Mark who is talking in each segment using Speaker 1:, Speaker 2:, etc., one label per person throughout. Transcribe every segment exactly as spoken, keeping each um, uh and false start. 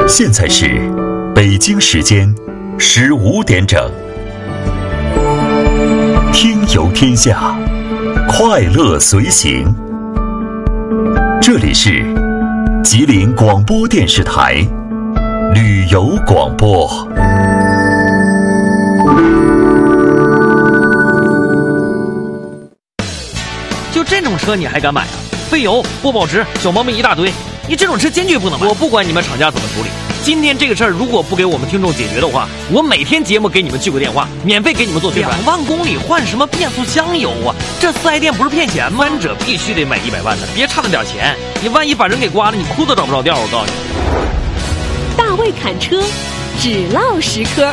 Speaker 1: 现在是北京时间十五点整，听游天下，快乐随行。这里是吉林广播电视台旅游广播。
Speaker 2: 就这种车你还敢买啊？费油不保值，小毛病一大堆，你这种车坚决不能买。我不管你们厂家怎么处理，今天这个事儿如果不给我们听众解决的话，我每天节目给你们去个电话，免费给你们做宣传。两万公里换什么变速箱油啊？这四 S 店不是骗钱吗？三者必须得买一百万的，别差那点钱，你万一把人给刮了，你裤子找不着调。我告诉你，
Speaker 3: 大卫侃车，只唠实科。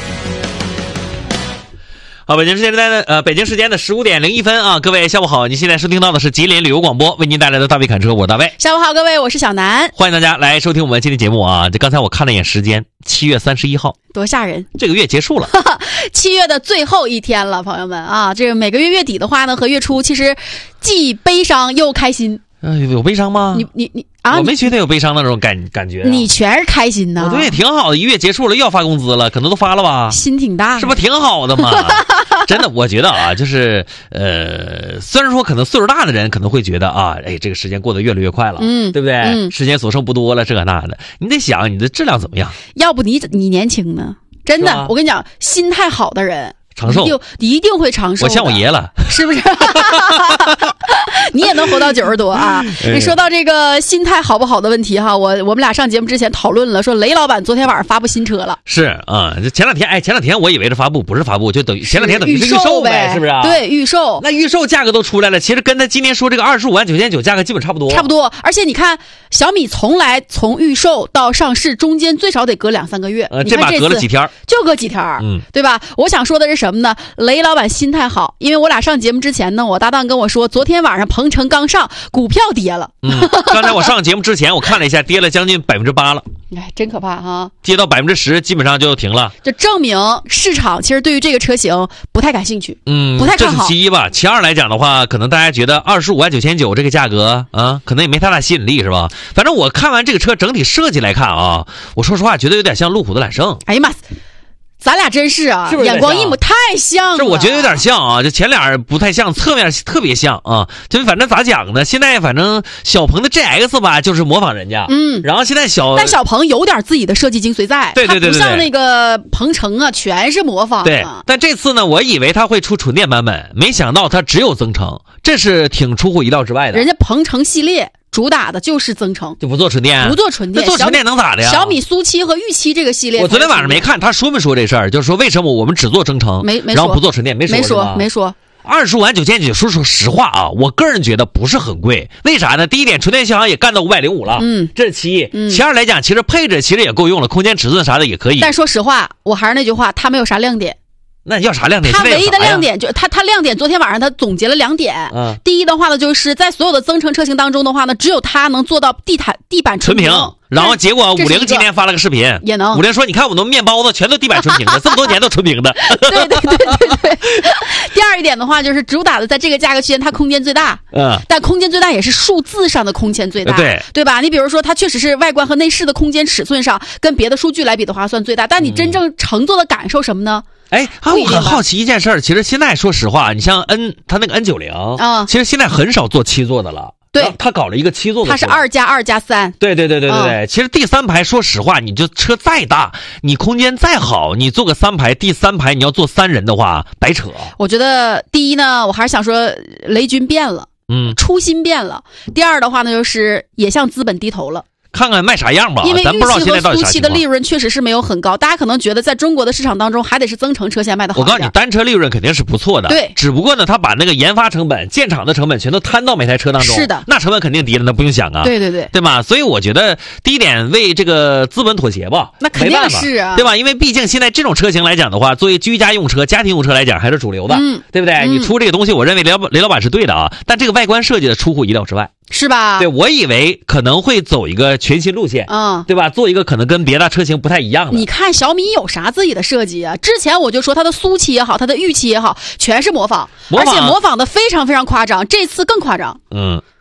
Speaker 2: 好，北京时间的呃，北京时间的十五点零一分啊，各位下午好，您现在收听到的是吉林旅游广播为您带来的大卫侃车，我是大卫。
Speaker 3: 下午好，各位，我是小南，
Speaker 2: 欢迎大家来收听我们今天节目啊。这刚才我看了一眼时间，七月三十一号，
Speaker 3: 多吓人！
Speaker 2: 这个月结束了，
Speaker 3: 七月的最后一天了，朋友们啊，这个每个月月底的话呢，和月初其实既悲伤又开心。
Speaker 2: 呃，有悲伤吗？
Speaker 3: 你你你啊！
Speaker 2: 我没觉得有悲伤的那种感感觉、啊。
Speaker 3: 你全是开心的。
Speaker 2: 对，挺好的，一月结束了，又要发工资了，可能都发了吧？
Speaker 3: 心挺大，
Speaker 2: 是不是挺好的嘛？真的，我觉得啊，就是呃，虽然说可能岁数大的人可能会觉得啊，哎，这个时间过得越来越快了，嗯，对不对？嗯，时间所剩不多了，这个那的，你得想你的质量怎么样？
Speaker 3: 要不你你年轻呢？真的，我跟你讲，心态好的人。
Speaker 2: 长寿，
Speaker 3: 一定会长寿。
Speaker 2: 我像我爷了，
Speaker 3: 是不是？你也能活到九十多啊！你说到这个心态好不好的问题哈，我我们俩上节目之前讨论了，说雷老板昨天晚上发布新车了。
Speaker 2: 是啊，这、嗯、前两天哎，前两天我以为是发布，不是发布，就等于前两天等于是预售呗，是不是啊？
Speaker 3: 对，预售。
Speaker 2: 那预售价格都出来了，其实跟他今天说这个二十五万九千九价格基本差不多，
Speaker 3: 差不多。而且你看，小米从来从预售到上市中间最少得隔两三个月，
Speaker 2: 呃，这把隔了几天，
Speaker 3: 就隔几天，嗯，对吧？我想说的是什么呢？雷老板心态好，因为我俩上节目之前呢，我搭档跟我说，昨天晚上鹏程刚上，股票跌了。
Speaker 2: 嗯，刚才我上节目之前，我看了一下，跌了将近百分之八了。
Speaker 3: 哎，真可怕哈！
Speaker 2: 跌到百分之十，基本上就停了。
Speaker 3: 就证明市场其实对于这个车型不太感兴趣，
Speaker 2: 嗯，
Speaker 3: 不太看好。
Speaker 2: 这是其一吧。其二来讲的话，可能大家觉得二十五万九千九这个价格啊，可能也没太大吸引力，是吧？反正我看完这个车整体设计来看啊，我说实话，觉得有点像路虎的揽胜。
Speaker 3: 哎呀妈！咱俩真是啊，
Speaker 2: 是不是
Speaker 3: 眼光一模太像了。
Speaker 2: 是，我觉得有点像啊，就前脸不太像，侧面特别像啊。就反正咋讲呢？现在反正小鹏的 G X 吧，就是模仿人家，嗯。然后现在小，
Speaker 3: 但小鹏有点自己的设计精髓在，
Speaker 2: 对对对对，
Speaker 3: 它不像那个鹏程啊，全是模仿。
Speaker 2: 对，但这次呢，我以为它会出纯电版本，没想到它只有增程，这是挺出乎意料之外的。
Speaker 3: 人家鹏程系列主打的就是增程，
Speaker 2: 就不做纯电，
Speaker 3: 不做纯电。
Speaker 2: 那做纯电能咋的呀？
Speaker 3: 小米苏七和御七这个系列，
Speaker 2: 我昨天晚上没看他说没说这事儿，就是说为什么我们只做增程，
Speaker 3: 没没
Speaker 2: 然后不做纯电，没说
Speaker 3: 没说没说。
Speaker 2: 二十五万九千九，说说实话啊，我个人觉得不是很贵。为啥呢？第一点，纯电续航也干到五百零五了，嗯，这是其一。嗯、其二来讲，其实配置其实也够用了，空间尺寸啥的也可以。
Speaker 3: 但说实话，我还是那句话，它没有啥亮点。
Speaker 2: 那要啥亮点？
Speaker 3: 它唯一的亮点就它它亮点，昨天晚上它总结了两点。嗯，第一的话呢，就是在所有的增程车型当中的话呢，只有它能做到地毯地板
Speaker 2: 纯平。然后结果五菱今天发了个视频，
Speaker 3: 也能。
Speaker 2: 五菱说：“你看我们面包子全都地板纯平的，这么多年都纯平的。”
Speaker 3: 对对对对对。第二一点的话，就是主打的在这个价格区间，它空间最大。嗯。但空间最大也是数字上的空间最大，
Speaker 2: 对
Speaker 3: 对吧？你比如说，它确实是外观和内饰的空间尺寸上跟别的数据来比的话算最大，但你真正乘坐的感受什么呢？
Speaker 2: 哎，我很好奇一件事儿，其实现在说实话，你像 N 它那个 N 九零，啊，其实现在很少做七座的了。
Speaker 3: 对，
Speaker 2: 他搞了一个七座的，
Speaker 3: 它是二加二加三。
Speaker 2: 对对对对对对，嗯、其实第三排说实话，你就车再大，你空间再好，你坐个三排，第三排你要坐三人的话，白扯。
Speaker 3: 我觉得第一呢，我还是想说雷军变了，嗯，初心变了。第二的话呢，就是也向资本低头了。
Speaker 2: 看看卖啥样吧，
Speaker 3: 因为
Speaker 2: 咱不知道现在到底啥情况。
Speaker 3: 预期和苏七的利润确实是没有很高，大家可能觉得在中国的市场当中还得是增程车先卖的好。
Speaker 2: 我告诉你，单车利润肯定是不错的，
Speaker 3: 对。
Speaker 2: 只不过呢，他把那个研发成本、建厂的成本全都摊到每台车当中，
Speaker 3: 是的，
Speaker 2: 那成本肯定低了，那不用想啊。
Speaker 3: 对对对，
Speaker 2: 对吧？所以我觉得第一点为这个资本妥协吧，
Speaker 3: 那肯定是啊，
Speaker 2: 对吧？因为毕竟现在这种车型来讲的话，作为居家用车、家庭用车来讲还是主流的，嗯，对不对？嗯、你出这个东西，我认为雷老雷老板是对的啊，但这个外观设计的出乎意料之外。
Speaker 3: 是吧？
Speaker 2: 对，我以为可能会走一个全新路线，嗯，对吧？做一个可能跟别的车型不太一样的。
Speaker 3: 你看小米有啥自己的设计啊？之前我就说它的苏七也好，它的御七也好，全是模仿，
Speaker 2: 模仿
Speaker 3: 而且模仿的非常非常夸张。这次更夸张。
Speaker 2: 嗯，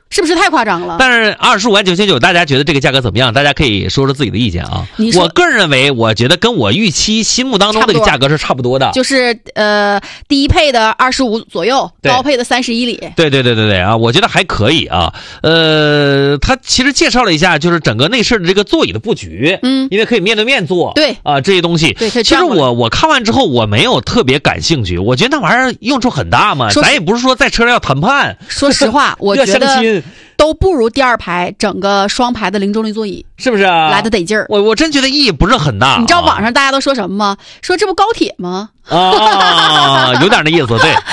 Speaker 3: 是不是太夸张了？
Speaker 2: 但是二十五万九千九，大家觉得这个价格怎么样？大家可以说说自己的意见啊。我个人认为，我觉得跟我预期心目当中的这个价格是差不多的，
Speaker 3: 就是呃低配的二十五左右，高配的三十一里。
Speaker 2: 对对对对对啊，我觉得还可以啊。呃，他其实介绍了一下，就是整个内饰的这个座椅的布局，
Speaker 3: 嗯，
Speaker 2: 因为可以面对面坐，
Speaker 3: 对
Speaker 2: 啊这些东西。
Speaker 3: 对，
Speaker 2: 其实我我看完之后我没有特别感兴趣，我觉得那玩意儿用处很大嘛，咱也不是说在车上要谈判。
Speaker 3: 说实话，我觉得都不如第二排整个双排的零重力座椅，
Speaker 2: 是不是啊？
Speaker 3: 来的得劲儿。
Speaker 2: 我我真觉得意义不是很大。
Speaker 3: 你知道网上大家都说什么吗？说这不高铁吗？
Speaker 2: 啊，有点那意思，对。